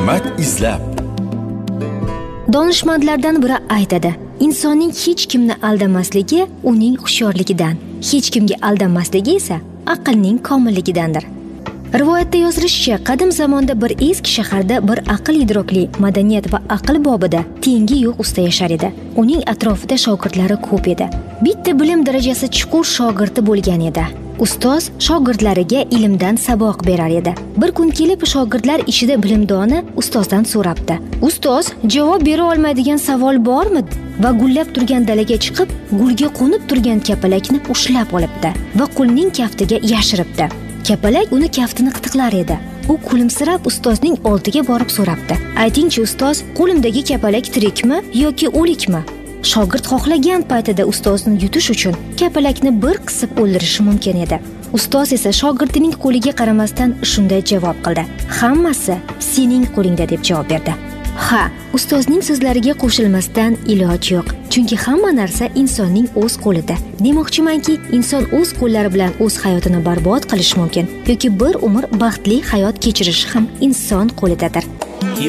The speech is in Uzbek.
hikmat izlab. Donishmandlardan biri aytadi: insonning hech kimni aldamasligi uning hushyorligidan, hech kimga aldanmasligi esa aqlning komilligidandir. Rivoyatda yozilishicha, qadim zamonda bir eski shaharda bir aql idrokli, madaniyat va aql bobida tengi yo'q usta yashar edi. Uning atrofida shogirdlari ko'p edi. Bitta bilim darajasi chuqur shogirdi bo'lgan edi. Ustoz shogirdlariga ilmdan saboq berar edi. Bir kun kelib shogirdlar ichida bilimdoni ustozdan so'rabdi: "Ustoz, javob bera olmaydigan savol bormi?" Va gullab turgan dalaga chiqib, gulga qo'nib turgan kapalakni ushlab olibdi va qulning kaftiga yashiribdi. Kapalak uni kaftini qitiqlar edi. U kulimsirab ustozning oldiga borib so'rabdi: "Aytingchi ustoz, qo'limdagi kapalak tirikmi yoki o'likmi?" Shogird xohlagan paytida ustozni yutish uchun kapalakni bir qisib o'ldirishi mumkin edi. Ustoz esa shogirdining qo'liga qaramasdan shunday javob qildi: "Hammasi sening qo'lingda" deb javob berdi. Ha, ustozning so'zlariga qo'shilmasdan iloj yo'q. Chunki hamma narsa insonning o'z qo'lida. Demoqchimanki, inson o'z qo'llari bilan o'z hayotini barbod qilish mumkin yoki bir umr baxtli hayot kechirishi ham inson qo'lidadir.